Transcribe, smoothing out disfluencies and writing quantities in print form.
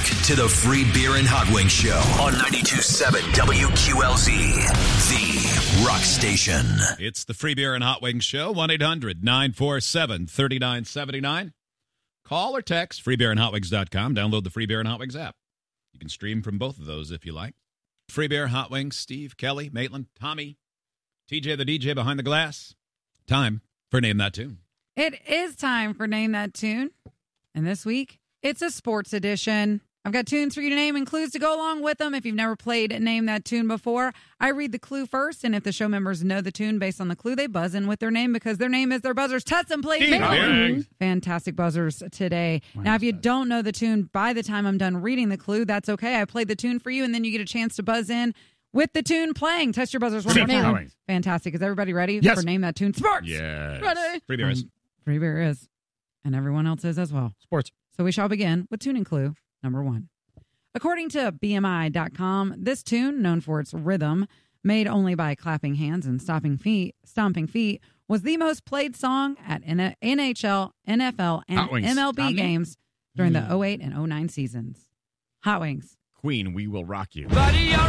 to the Free Beer and Hot Wings Show on 92.7 WQLZ, the rock station. It's the Free Beer and Hot Wings Show, 1-800-947-3979. Call or text freebeerandhotwings.com. Download the Free Beer and Hot Wings app. You can stream from both of those if you like. Free Beer, Hot Wings, Steve, Kelly, Maitland, Tommy, TJ the DJ behind the glass. Time for Name That Tune. It is time for Name That Tune. And this week, it's a sports edition. I've got tunes for you to name and clues to go along with them. If you've never played Name That Tune before, I read the clue first, and if the show members know the tune based on the clue, they buzz in with their name because their name is their buzzers. Touch them, please. Fantastic buzzers today. Now, if you don't know the tune by the time I'm done reading the clue, that's okay. I played the tune for you, and then you get a chance to buzz in with the tune playing. Test your buzzers one more time. Fantastic. Is everybody ready for Name That Tune? Sports. Yes. Ready? Free Beer is. Free Beer is. And everyone else is as well. Sports. So we shall begin with tuning clue number 1. According to BMI.com, this tune, known for its rhythm, made only by clapping hands and stomping feet, was the most played song at NHL, NFL, and MLB games during the 08 and 09 seasons. Hot Wings. Queen, We Will Rock You.